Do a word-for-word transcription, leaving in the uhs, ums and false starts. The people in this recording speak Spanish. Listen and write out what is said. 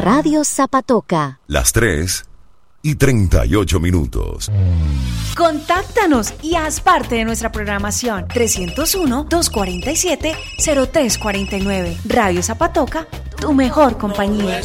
Radio Zapatoca. Las tres y treinta y ocho minutos. Contáctanos y haz parte de nuestra programación. trescientos uno, doscientos cuarenta y siete, cero tres cuarenta y nueve. Radio Zapatoca, tu mejor compañía.